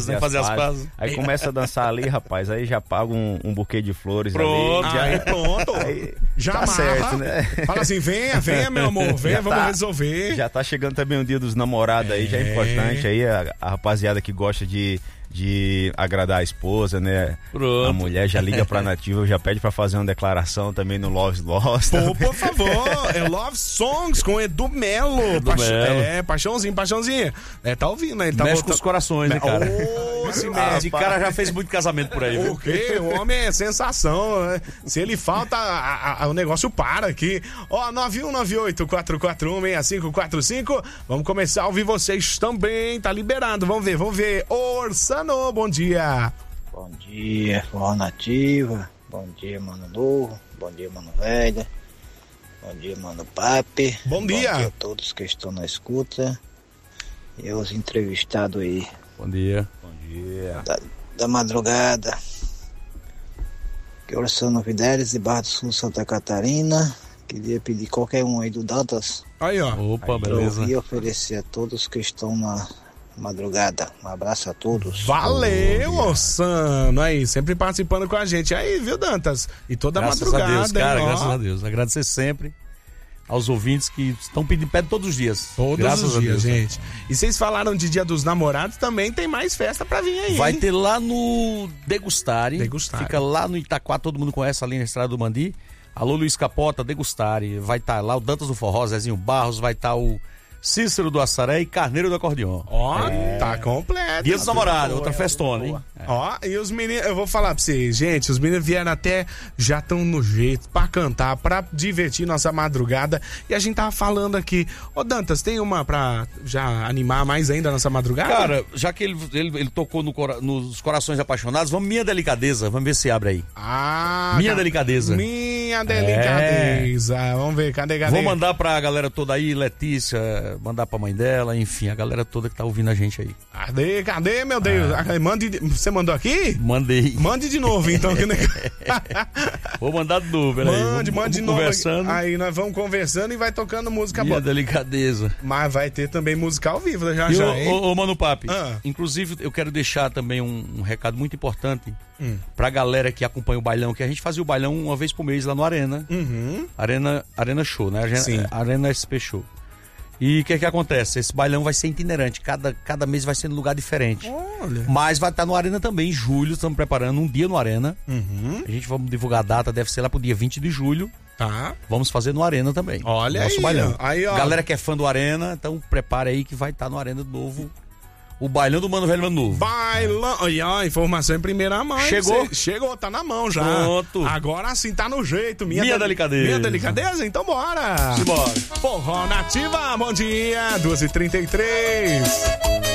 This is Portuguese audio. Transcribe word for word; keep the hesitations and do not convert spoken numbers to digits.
fazer, as, fazer as pazes. Aí começa a dançar ali, rapaz, aí já paga um, um buquê de flores pronto, ali. Já, aí pronto. Aí, já tá amarra, certo, né? Fala assim, venha, venha, meu amor, venha, vamos tá, resolver. Já tá chegando também o dia dos namorados, é. aí já é importante, aí a, a rapaziada que gosta de... de agradar a esposa, né? Pronto. A mulher já liga pra Nativa, já pede pra fazer uma declaração também no Love Lost. Pô, por favor, é Love Songs com Edu Melo. Edu Paix... Melo. É, paixãozinho, paixãozinho. É, tá ouvindo, né? Ele tá mexe voltando... com os corações, né, cara? Oh, se ah, de cara já fez muito casamento por aí, viu? O quê? O homem é sensação, né? Se ele falta, a, a, o negócio para aqui. Ó, nove um nove oito, quatro quatro um, seis cinco quatro cinco. Vamos começar a ouvir vocês também. Tá liberado, vamos ver, vamos ver. Orsano, bom dia. Bom dia, Forró Nativa. Bom dia, mano Novo. Bom dia, mano Velho. Bom dia, mano Papi. Bom dia. Bom dia a todos que estão na escuta. E os entrevistados aí. Bom dia. Bom dia. Da, da madrugada. Que eu sou no Fidelis de Barra do Sul, Santa Catarina. Queria pedir qualquer um aí do Dantas. Aí, ó. Opa, aí, beleza. E oferecer a todos que estão na madrugada. Um abraço a todos. Valeu, Ossano. Aí, sempre participando com a gente. Aí, viu, Dantas? E toda graças madrugada. A Deus, cara, hein, graças a Deus. Agradecer sempre aos ouvintes que estão pedindo pé todos os dias. Todos graças os dias, a Deus, gente. E vocês falaram de Dia dos Namorados, também tem mais festa pra vir aí. Vai hein? ter lá no Degustare. Degustare. Fica lá no Itaquá, todo mundo conhece ali na Estrada do Mandi. Alô, Luiz Capota, Degustare. Vai estar tá lá o Dantas do Forró, Zezinho Barros, vai estar tá o Cícero do Açaré e Carneiro do Acordeon. Ó, é. Tá completo. Dia dos Namorados, outra festona, hein? É. Ó, e os meninos, eu vou falar pra vocês, gente, os meninos vieram até, já estão no jeito pra cantar, pra divertir nossa madrugada. E a gente tava falando aqui, ô Dantas, tem uma pra já animar mais ainda a nossa madrugada? Cara, já que ele, ele, ele tocou no cora, nos Corações Apaixonados, vamos Minha Delicadeza, vamos ver se abre aí. Ah, Minha cara, Delicadeza. Minha Delicadeza. É. Vamos ver, cadê, cadê? Vou mandar pra galera toda aí, Letícia, mandar pra mãe dela, enfim, a galera toda que tá ouvindo a gente aí. Cadê, cadê, meu Deus? Ah. Mande, você mandou aqui? Mandei. Mande de novo, então. Que... Vou mandar de novo, peraí. Mande, vamos, mande de vamos novo. Conversando. Aí nós vamos conversando e vai tocando música Minha boa. Delicadeza. Mas vai ter também música ao vivo já e já, ô, hein? Ô, ô, Mano Papi, ah. inclusive eu quero deixar também um, um recado muito importante hum. pra galera que acompanha o bailão, que a gente fazia o bailão uma vez por mês lá no Arena. Uhum. Arena, Arena Show, né? Arena, Sim. Arena S P Show. E o que é que acontece? Esse bailão vai ser itinerante, cada, cada mês vai ser num lugar diferente. Olha. Mas vai estar no Arena também, em julho, estamos preparando um dia no Arena. Uhum. A gente vai divulgar a data, deve ser lá pro dia vinte de julho. Tá. Vamos fazer no Arena também. Olha nosso aí, bailão. aí, ó. Galera que é fã do Arena, então prepare aí que vai estar no Arena de novo. O bailão do Mano Velho Mano Novo. Bailão. Olha, ó, informação em primeira mão. Chegou? Cê, chegou, tá na mão já. Pronto. Agora sim, tá no jeito. Minha, Minha de... delicadeza. Minha delicadeza? Então bora. Simbora. Forró Nativa, bom dia. duas e trinta e três.